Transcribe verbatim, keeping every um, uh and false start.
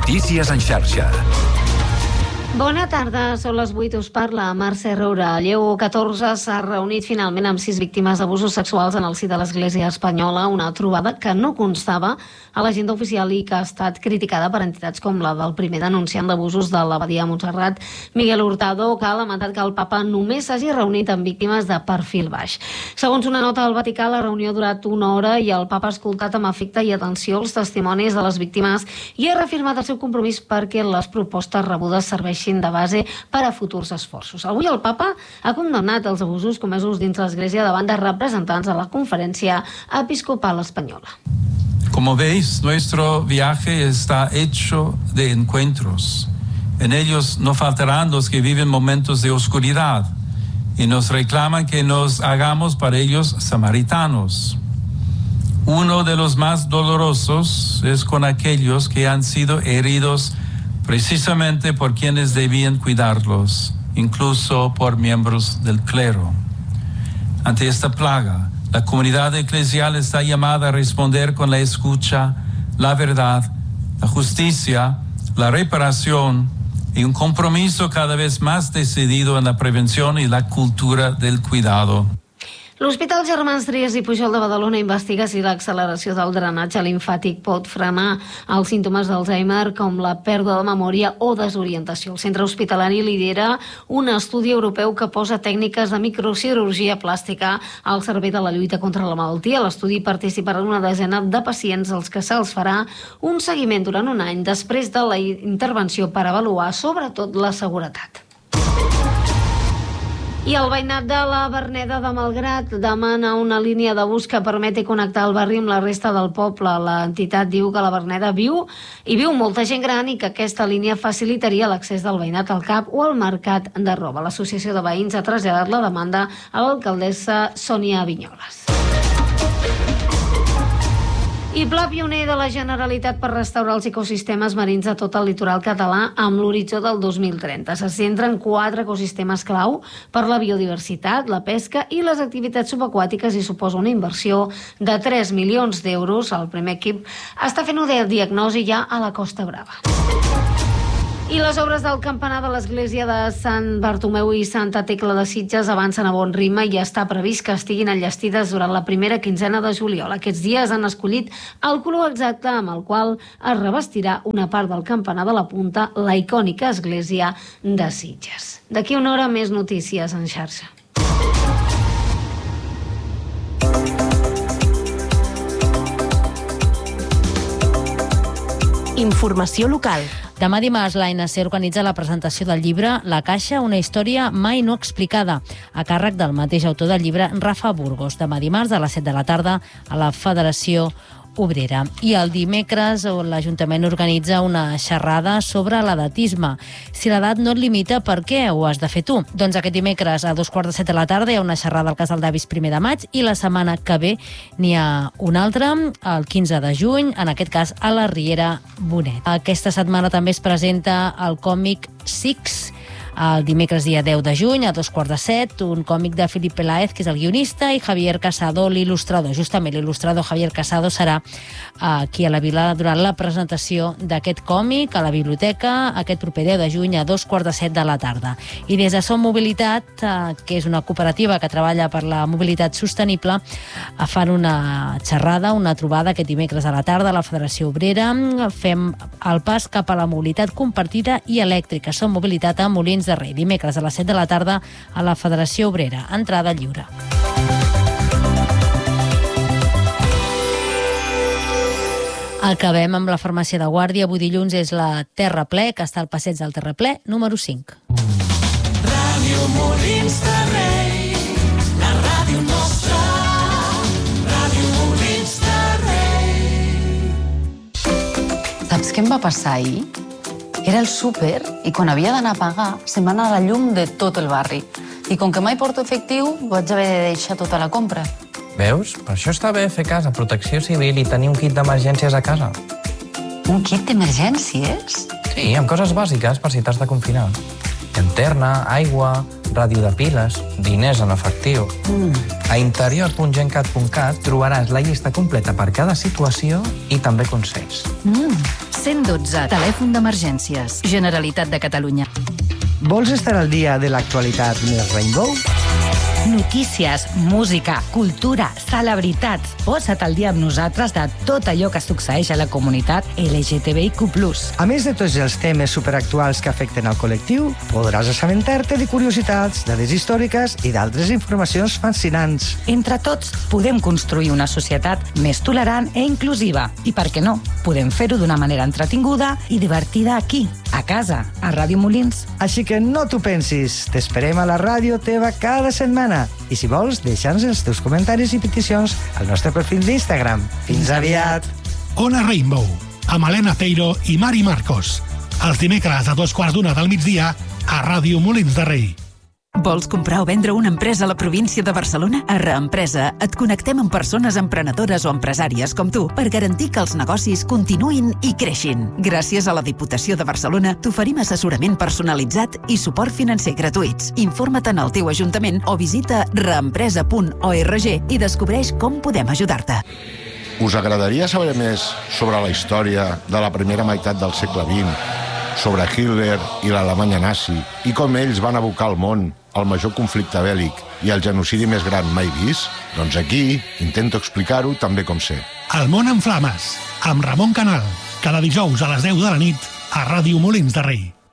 Notícies en xarxa. Bona tarda, són les vuit, us parla Mercè Roura. Lleó catorze s'ha reunit finalment amb sis víctimes d'abusos sexuals en el si de l'Església espanyola, una trobada que no constava a l'agenda oficial i que ha estat criticada per entitats com la del primer denunciant d'abusos de l'abadia Montserrat, Miguel Hurtado, que ha lamentat que el papa només s'hagi reunit amb víctimes de perfil baix. Segons una nota del Vaticà, la reunió ha durat una hora i el papa ha escoltat amb afecte i atenció els testimonis de les víctimes i ha reafirmat el seu compromís perquè les propostes rebudes serveixin de base per a futurs esforços. Avui el papa ha condemnat els abusos comesos dins l'Església davant de representants de la Conferència Episcopal Espanyola. Como veis, nuestro viaje está hecho de encuentros. En ellos no faltarán los que viven momentos de oscuridad y nos reclaman que nos hagamos para ellos samaritanos. Uno de los más dolorosos es con aquellos que han sido heridos precisamente por quienes debían cuidarlos, incluso por miembros del clero. Ante esta plaga, la comunidad eclesial está llamada a responder con la escucha, la verdad, la justicia, la reparación y un compromiso cada vez más decidido en la prevención y la cultura del cuidado. L'Hospital Germans Trias i Pujol de Badalona investiga si l'acceleració del drenatge limfàtic pot frenar els símptomes d'Alzheimer com la pèrdua de memòria o desorientació. El centre hospitalari lidera un estudi europeu que posa tècniques de microcirurgia plàstica al servei de la lluita contra la malaltia. A l'estudi participaran una desena de pacients als que se'ls farà un seguiment durant un any després de la intervenció per avaluar sobretot la seguretat. I el veïnat de la Verneda de Malgrat demana una línia de bus que permeti connectar el barri amb la resta del poble. L'entitat diu que la Verneda viu i viu molta gent gran i que aquesta línia facilitaria l'accés del veïnat al Cap o al mercat de roba. L'Associació de Veïns ha traslladat la demanda a l'alcaldessa Sònia Vinyoles. I pla pioner de la Generalitat per restaurar els ecosistemes marins de tot el litoral català amb l'horitzó del dos mil trenta. Se centren quatre ecosistemes clau per la biodiversitat, la pesca i les activitats subaquàtiques i suposa una inversió de tres milions d'euros. El primer equip està fent una diagnosi ja a la Costa Brava. I les obres del campanar de l'església de Sant Bartomeu i Santa Tecla de Sitges avancen a bon ritme i ja està previst que estiguin enllestides durant la primera quinzena de juliol. Aquests dies han escollit el color exacte amb el qual es revestirà una part del campanar de la Punta, la icònica església de Sitges. D'aquí una hora més notícies en xarxa. Informació local. Demà dimarts l'A N C organitza la presentació del llibre La Caixa, una història mai no explicada, a càrrec del mateix autor del llibre, Rafa Burgos. Demà dimarts a les set de la tarda a la Federació Obrera. I el dimecres l'Ajuntament organitza una xerrada sobre l'edatisme. Si l'edat no et limita, per què ho has de fer tu? Doncs aquest dimecres a dos quarts de set de la tarda hi ha una xerrada al Casal d'Avis primer de maig i la setmana que ve n'hi ha una altra, el quinze de juny, en aquest cas a la Riera Bonet. Aquesta setmana també es presenta el còmic Six, el dimecres dia deu de juny a dos quarts de set, un còmic de Filip Peláez, que és el guionista, i Javier Casado, l'il·lustrador. Justament l'il·lustrador Javier Casado serà aquí a la Vila durant la presentació d'aquest còmic a la biblioteca aquest proper deu de juny a dos quarts de set de la tarda. I des de Som Mobilitat, que és una cooperativa que treballa per la mobilitat sostenible, fan una xerrada, una trobada aquest dimecres a la tarda a la Federació Obrera. Fem el pas cap a la mobilitat compartida i elèctrica. Som Mobilitat a Molins de Rei, dimecres a les set de la tarda a la Federació Obrera. Entrada lliure. Acabem amb la farmàcia de Guàrdia. Avui dilluns és la Terraplè, que està al passeig del Terraplè, número cinc. Ràdio Molins de Rei, la ràdio nostra, Ràdio Molins de Rei. Saps què em va passar ahir? Era el súper i quan havia d'anar a pagar se'm va anar la llum de tot el barri. I com que mai porto efectiu, vaig haver de deixar tota la compra. Veus? Per això està bé fer cas a Protecció Civil i tenir un kit d'emergències a casa. Un kit d'emergències? Sí, amb coses bàsiques per si t'has de confinar. Llanterna, aigua, ràdio de piles, diners en efectiu. Mm. A interior punt gencat punt cat trobaràs la llista completa per cada situació i també consells. Mm. cent dotze, telèfon d'emergències. Generalitat de Catalunya. Vols estar al dia de l'actualitat més Rainbow? Notícies, música, cultura, celebritats. Posa't al dia amb nosaltres de tot allò que succeeix a la comunitat L G T B I Q plus. A més de tots els temes superactuals que afecten al col·lectiu, podràs assabentar-te de curiositats, dades històriques i d'altres informacions fascinants. Entre tots, podem construir una societat més tolerant e inclusiva. I per què no? Podem fer-ho d'una manera entretinguda i divertida aquí, a casa, a Ràdio Molins. Així que no t'ho pensis, t'esperem a la ràdio teva cada setmana. I si vols, deixa'ns els teus comentaris i peticions al nostre perfil d'Instagram. Fins aviat! Ona Rainbow, amb Helena Peiro i Mari Marcos. Els dimecres a dos quarts d'una del migdia a Ràdio Molins de Rei. Vols comprar o vendre una empresa a la província de Barcelona? A Reempresa et connectem amb persones emprenedores o empresàries com tu per garantir que els negocis continuïn i creixin. Gràcies a la Diputació de Barcelona t'oferim assessorament personalitzat i suport financer gratuïts. Informa't en el teu ajuntament o visita reempresa punt org i descobreix com podem ajudar-te. Us agradaria saber més sobre la història de la primera meitat del segle vint, sobre Hitler i l'Alemanya nazi i com ells van abocar al món el major conflicte bèl·lic i el genocidi més gran mai vist? Doncs aquí intento explicar-ho també com sé. El món en flames, amb Ramon Canal, cada dijous a les deu de la nit a Ràdio Molins de Rei.